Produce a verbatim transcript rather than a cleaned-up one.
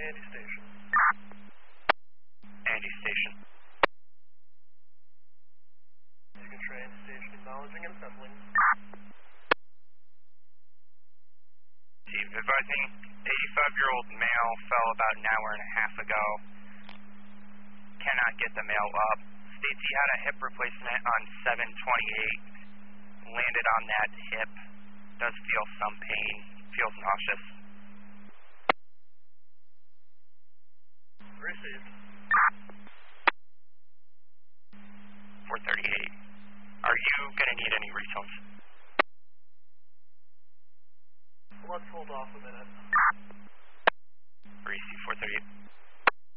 Andy Station. Andy Station. Signature Andy Station, acknowledging and assembling. Chief, advising eighty-five-year-old male fell about an hour and a half ago. Cannot get the male up. States he had a hip replacement on seven twenty-eight. Landed on that hip. Does feel some pain. Feels nauseous. Received. four thirty-eight. Are you going to need any refunds? Let's hold off a minute. Receive four thirty-eight.